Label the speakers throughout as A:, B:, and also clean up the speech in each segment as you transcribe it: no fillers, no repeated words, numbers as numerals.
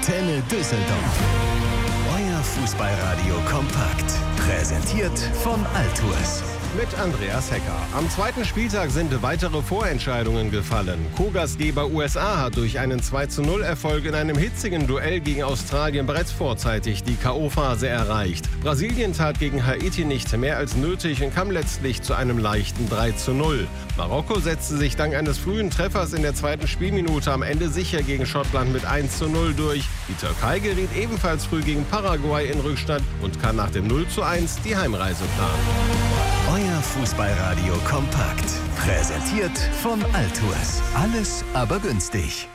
A: Antenne Düsseldorf. Euer Fußballradio kompakt. Präsentiert von Altours.
B: Mit Andreas Hecker. Am zweiten Spieltag sind weitere Vorentscheidungen gefallen. Co-Gastgeber USA hat durch einen 2:0-Erfolg in einem hitzigen Duell gegen Australien bereits vorzeitig die K.O.-Phase erreicht. Brasilien tat gegen Haiti nicht mehr als nötig und kam letztlich zu einem leichten 3:0. Marokko setzte sich dank eines frühen Treffers in der zweiten Spielminute am Ende sicher gegen Schottland mit 1:0 durch. Die Türkei geriet ebenfalls früh gegen Paraguay in Rückstand und kann nach dem 0:1 die Heimreise planen.
A: Euer Fußballradio kompakt. Präsentiert von Altours. Alles aber günstig.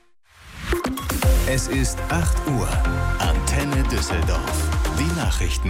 A: Es ist 8 Uhr. Antenne Düsseldorf. Die Nachrichten.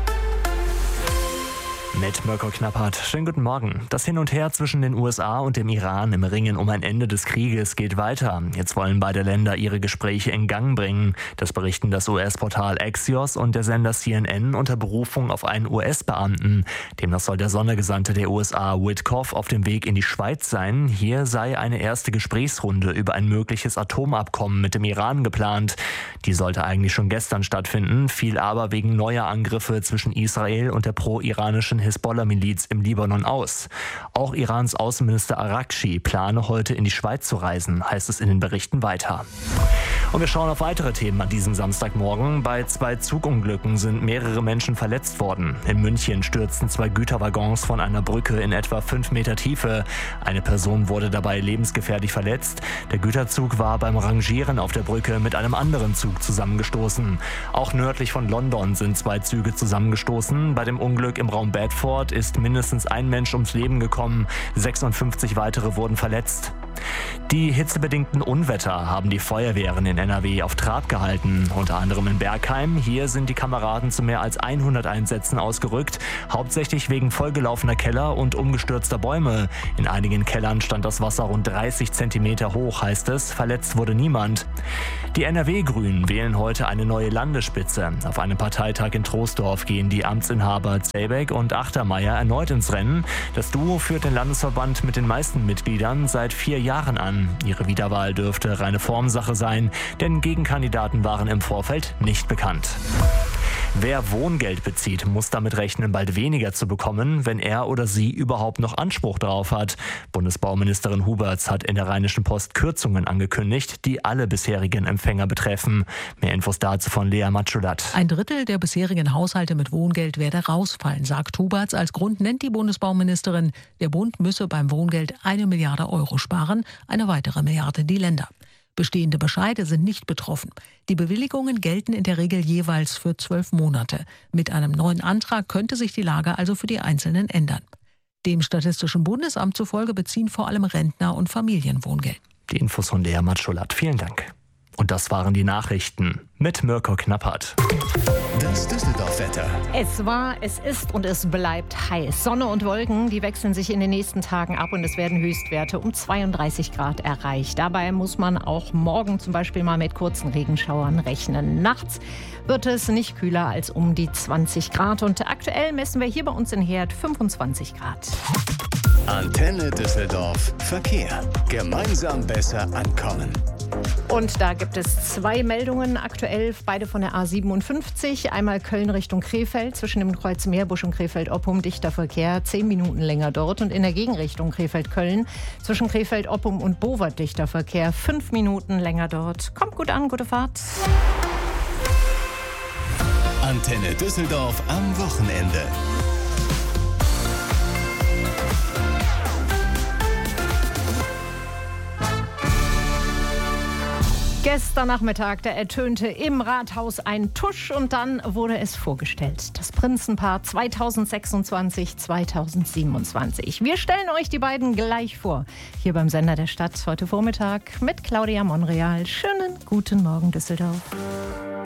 C: Mit Mirko Knapperth. Schönen guten Morgen. Das Hin und Her zwischen den USA und dem Iran im Ringen um ein Ende des Krieges geht weiter. Jetzt wollen beide Länder ihre Gespräche in Gang bringen. Das berichten das US-Portal Axios und der Sender CNN unter Berufung auf einen US-Beamten. Demnach soll der Sondergesandte der USA Witkoff auf dem Weg in die Schweiz sein. Hier sei eine erste Gesprächsrunde über ein mögliches Atomabkommen mit dem Iran geplant. Die sollte eigentlich schon gestern stattfinden, fiel aber wegen neuer Angriffe zwischen Israel und der pro-iranischen Hisbollah-Miliz im Libanon aus. Auch Irans Außenminister Araghchi plane heute in die Schweiz zu reisen, heißt es in den Berichten weiter. Und wir schauen auf weitere Themen an diesem Samstagmorgen. Bei 2 Zugunglücken sind mehrere Menschen verletzt worden. In München stürzten 2 Güterwaggons von einer Brücke in etwa 5 Meter Tiefe. Eine Person wurde dabei lebensgefährlich verletzt. Der Güterzug war beim Rangieren auf der Brücke mit einem anderen Zug zusammengestoßen. Auch nördlich von London sind 2 Züge zusammengestoßen. Bei dem Unglück im Raum Bedford ist mindestens ein Mensch ums Leben gekommen. 56 weitere wurden verletzt. Die hitzebedingten Unwetter haben die Feuerwehren in NRW auf Trab gehalten, unter anderem in Bergheim. Hier sind die Kameraden zu mehr als 100 Einsätzen ausgerückt, hauptsächlich wegen vollgelaufener Keller und umgestürzter Bäume. In einigen Kellern stand das Wasser rund 30 Zentimeter hoch, heißt es. Verletzt wurde niemand. Die NRW-Grünen wählen heute eine neue Landesspitze. Auf einem Parteitag in Troisdorf gehen die Amtsinhaber Zelbeck und Achtermeier erneut ins Rennen. Das Duo führt den Landesverband mit den meisten Mitgliedern seit 4 Jahren an. Ihre Wiederwahl dürfte reine Formsache sein, denn Gegenkandidaten waren im Vorfeld nicht bekannt. Wer Wohngeld bezieht, muss damit rechnen, bald weniger zu bekommen, wenn er oder sie überhaupt noch Anspruch darauf hat. Bundesbauministerin Huberts hat in der Rheinischen Post Kürzungen angekündigt, die alle bisherigen Empfänger betreffen. Mehr Infos dazu von Lea Matschulat.
D: 1/3 der bisherigen Haushalte mit Wohngeld werde rausfallen, sagt Huberts. Als Grund nennt die Bundesbauministerin, der Bund müsse beim Wohngeld 1 Milliarde Euro sparen, eine weitere Milliarde die Länder. Bestehende Bescheide sind nicht betroffen. Die Bewilligungen gelten in der Regel jeweils für 12 Monate. Mit einem neuen Antrag könnte sich die Lage also für die Einzelnen ändern. Dem Statistischen Bundesamt zufolge beziehen vor allem Rentner und Familien Wohngeld.
C: Die Infos von Lea Matschulat. Vielen Dank. Und das waren die Nachrichten mit Mirko Knapperth.
A: Das Düsseldorf-Wetter.
E: Es war, es ist und es bleibt heiß. Sonne und Wolken, die wechseln sich in den nächsten Tagen ab und es werden Höchstwerte um 32 Grad erreicht. Dabei muss man auch morgen zum Beispiel mal mit kurzen Regenschauern rechnen. Nachts wird es nicht kühler als um die 20 Grad und aktuell messen wir hier bei uns in Herd 25 Grad.
A: Antenne Düsseldorf. Verkehr. Gemeinsam besser ankommen.
E: Und da gibt es 2 Meldungen aktuell, beide von der A57. Einmal Köln Richtung Krefeld, zwischen dem Kreuz Meerbusch und Krefeld-Oppum dichter Verkehr, 10 Minuten länger dort. Und in der Gegenrichtung Krefeld-Köln, zwischen Krefeld-Oppum und Bovert dichter Verkehr, 5 Minuten länger dort. Kommt gut an, gute Fahrt.
A: Antenne Düsseldorf am Wochenende.
E: Gestern Nachmittag, da ertönte im Rathaus ein Tusch und dann wurde es vorgestellt. Das Prinzenpaar 2026-2027. Wir stellen euch die beiden gleich vor. Hier beim Sender der Stadt heute Vormittag mit Claudia Monreal. Schönen guten Morgen, Düsseldorf.